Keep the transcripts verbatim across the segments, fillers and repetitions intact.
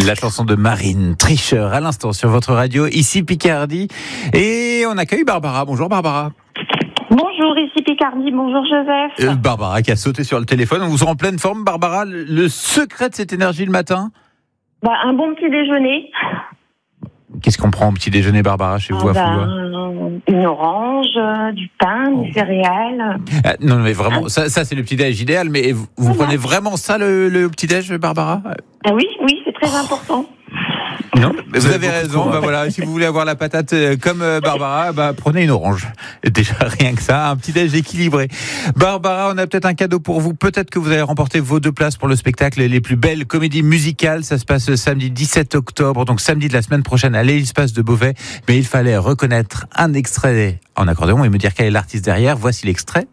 La chanson de Marine, Tricheur, à l'instant sur votre radio, ici Picardie. Et on accueille Barbara. Bonjour Barbara. Bonjour, ici Picardie. Bonjour Joseph. Euh, Barbara qui a sauté sur le téléphone. On vous sent en pleine forme, Barbara. Le secret de cette énergie le matin ? Bah, un bon petit déjeuner. Qu'est-ce qu'on prend au petit déjeuner, Barbara, chez vous ah à bah, Foulois ? Une orange, euh, du pain, oh. des céréales. Ah, non, mais vraiment, ça, ça c'est le petit-déj idéal. Mais vous, vous voilà. prenez vraiment ça, le, le petit-déj, Barbara ? Ah oui, oui, c'est très important. Non, vous, vous avez raison. Bah voilà, si vous voulez avoir la patate comme Barbara, bah prenez une orange. Déjà rien que ça, un petit déj équilibré. Barbara, on a peut-être un cadeau pour vous. Peut-être que vous allez remporter vos deux places pour le spectacle Les plus belles comédies musicales. Ça se passe samedi dix-sept octobre, donc samedi de la semaine prochaine à l'Hélice de Beauvais. Mais il fallait reconnaître un extrait en accordéon et me dire quel est l'artiste derrière. Voici l'extrait.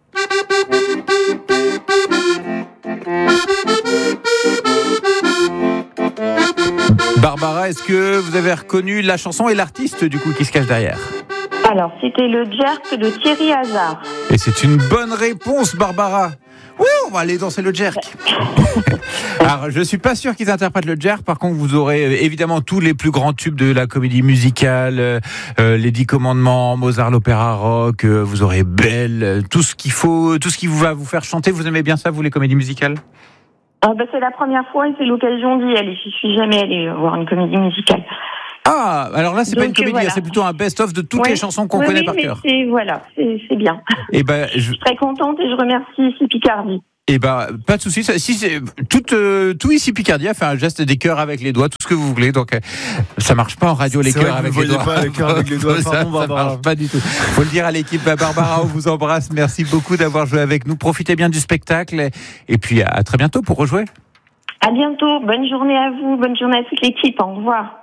Barbara, est-ce que vous avez reconnu la chanson et l'artiste du coup qui se cache derrière ? Alors, c'était le jerk de Thierry Hazard. Et c'est une bonne réponse, Barbara. Ouh, on va aller danser le jerk. Alors, je suis pas sûr qu'ils interprètent le jerk. Par contre, vous aurez euh, évidemment tous les plus grands tubes de la comédie musicale, euh, les Dix Commandements, Mozart, l'opéra rock. Euh, vous aurez Belle, euh, tout ce qu'il faut, tout ce qui vous va vous faire chanter. Vous aimez bien ça, vous, les comédies musicales ? Ah bah c'est la première fois et c'est l'occasion d'y aller. Je suis jamais allée voir une comédie musicale. Ah, alors là, c'est Donc, pas une comédie, voilà. c'est plutôt un best-of de toutes ouais. les chansons qu'on oui, connaît oui, par mais cœur. C'est, voilà, c'est, c'est bien. Et ben, je... je suis très contente et je remercie ici Picardie. Eh ben, pas de souci. Si c'est tout, euh, tout ici Picardie a fait un geste des cœurs avec les doigts, tout ce que vous voulez. Donc, euh, ça marche pas en radio les cœurs avec les doigts. Pas les cœurs avec les doigts. Pardon, ça, ça marche pas du tout. Faut le dire à l'équipe. Barbara, on vous embrasse. Merci beaucoup d'avoir joué avec nous. Profitez bien du spectacle et puis à très bientôt pour rejouer. À bientôt. Bonne journée à vous. Bonne journée à toute l'équipe. Au revoir.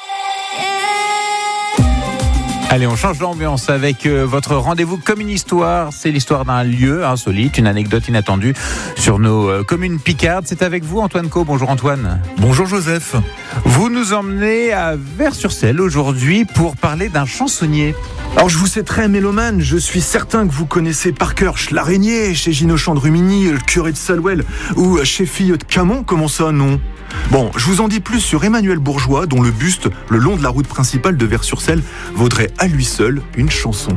Allez, on change d'ambiance avec euh, votre rendez-vous comme une histoire. C'est l'histoire d'un lieu insolite, une anecdote inattendue sur nos euh, communes picardes. C'est avec vous, Antoine Co. Bonjour Antoine. Bonjour Joseph. Vous nous emmenez à Vers-sur-Selle aujourd'hui pour parler d'un chansonnier. Alors je vous sais très mélomane, je suis certain que vous connaissez par cœur L'Araignée, chez Ginochand de Rumigny, le curé de Salouel ou chez Fille de Camon, comment ça non ? Bon, je vous en dis plus sur Emmanuel Bourgeois, dont le buste, le long de la route principale de Vers-sur-Selle, vaudrait à lui seul une chanson.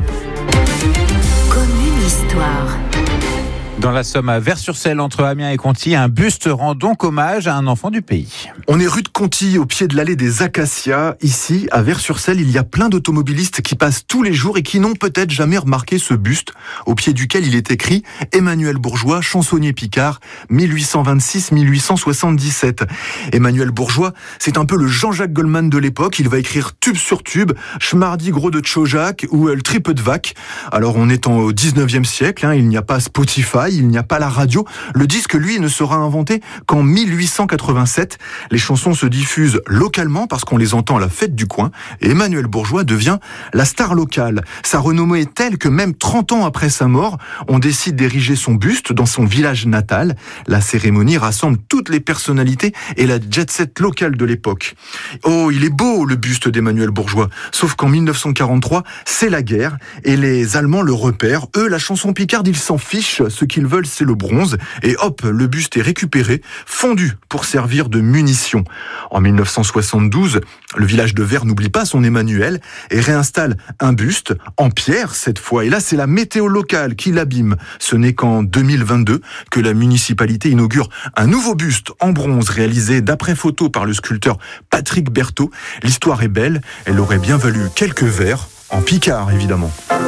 Comme une histoire. Dans la Somme, à Vers-sur-Selle, entre Amiens et Conty, un buste rend donc hommage à un enfant du pays. On est rue de Conty, au pied de l'allée des Acacias. Ici, à Vers-sur-Selle, il y a plein d'automobilistes qui passent tous les jours et qui n'ont peut-être jamais remarqué ce buste, au pied duquel il est écrit « Emmanuel Bourgeois, chansonnier picard, mille huit cent vingt-six à mille huit cent soixante-dix-sept ». Emmanuel Bourgeois, c'est un peu le Jean-Jacques Goldman de l'époque. Il va écrire tube sur tube, Schmardi gros de Tchojak ou Le Tripe de Vac. Alors, on est au dix-neuvième siècle, hein, il n'y a pas Spotify, il n'y a pas la radio. Le disque, lui, ne sera inventé qu'en mille huit cent quatre-vingt-sept. Les chansons se diffusent localement parce qu'on les entend à la fête du coin. Et Emmanuel Bourgeois devient la star locale. Sa renommée est telle que même trente ans après sa mort, on décide d'ériger son buste dans son village natal. La cérémonie rassemble toutes les personnalités et la jet-set locale de l'époque. Oh, il est beau, le buste d'Emmanuel Bourgeois. Sauf qu'en mille neuf cent quarante-trois, c'est la guerre et les Allemands le repèrent. Eux, la chanson picarde, ils s'en fichent. Ce qu'ils veulent, c'est le bronze. Et hop, le buste est récupéré, fondu pour servir de munition. En mille neuf cent soixante-douze, le village de Vers n'oublie pas son Emmanuel et réinstalle un buste, en pierre cette fois. Et là, c'est la météo locale qui l'abîme. Ce n'est qu'en deux mille vingt-deux que la municipalité inaugure un nouveau buste en bronze réalisé d'après photo par le sculpteur Patrick Berthaud. L'histoire est belle, elle aurait bien valu quelques vers, en picard évidemment.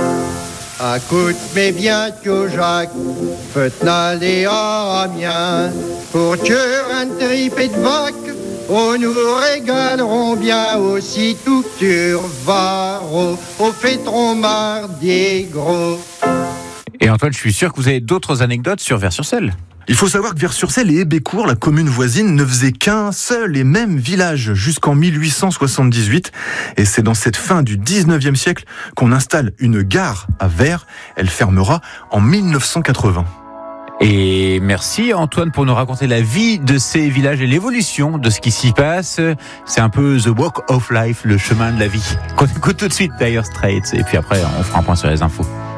Écoute, mais bien que Jacques, peut n'aller à Amiens, pour tuer un tripé de vac, oh, nous vous régalerons bien aussi tout tu vas au, au fêteron mardi gros. Et Antoine, je suis sûr que vous avez d'autres anecdotes sur Vers-sur-Selle. Il faut savoir que Vers-sur-Selle et Hébécourt, la commune voisine, ne faisaient qu'un seul et même village jusqu'en mille huit cent soixante-dix-huit. Et c'est dans cette fin du dix-neuvième siècle qu'on installe une gare à Vers. Elle fermera en mille neuf cent quatre-vingts. Et merci Antoine pour nous raconter la vie de ces villages et l'évolution de ce qui s'y passe. C'est un peu the walk of life, le chemin de la vie. Qu'on écoute tout de suite, Dire Straits. Et puis après, on fera un point sur les infos.